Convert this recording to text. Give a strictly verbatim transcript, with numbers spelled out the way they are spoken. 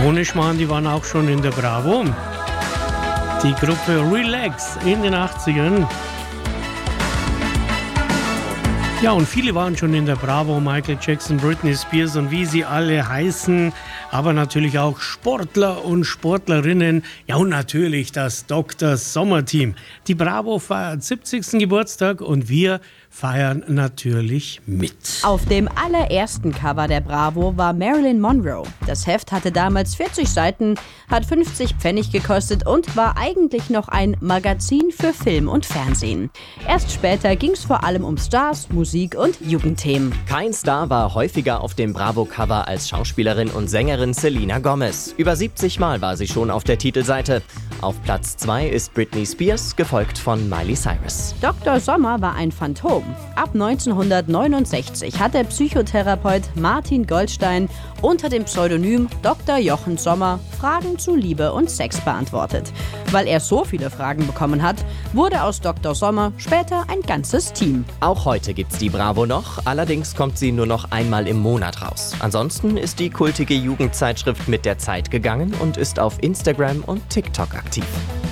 Ohne die waren auch schon in der Bravo. Die Gruppe Relax in den achtzigern. Ja, und viele waren schon in der Bravo, Michael Jackson, Britney Spears und wie sie alle heißen, aber natürlich auch Sportler und Sportlerinnen, ja und natürlich das Doktor Sommer-Team. Die Bravo feiert siebzigsten Geburtstag und wir feiern natürlich mit. Auf dem allerersten Cover der Bravo war Marilyn Monroe. Das Heft hatte damals vierzig Seiten, hat fünfzig Pfennig gekostet und war eigentlich noch ein Magazin für Film und Fernsehen. Erst später ging es vor allem um Stars, Musik und Jugendthemen. Kein Star war häufiger auf dem Bravo-Cover als Schauspielerin und Sängerin Selena Gomez. Über siebzig Mal war sie schon auf der Titelseite. Auf Platz zwei ist Britney Spears, gefolgt von Miley Cyrus. Doktor Sommer war ein Phantom. Ab neunzehnhundertneunundsechzig hat der Psychotherapeut Martin Goldstein unter dem Pseudonym Doktor Jochen Sommer Fragen zu Liebe und Sex beantwortet. Weil er so viele Fragen bekommen hat, wurde aus Doktor Sommer später ein ganzes Team. Auch heute gibt's die Bravo noch, allerdings kommt sie nur noch einmal im Monat raus. Ansonsten ist die kultige Jugendzeitschrift mit der Zeit gegangen und ist auf Instagram und TikTok aktiv.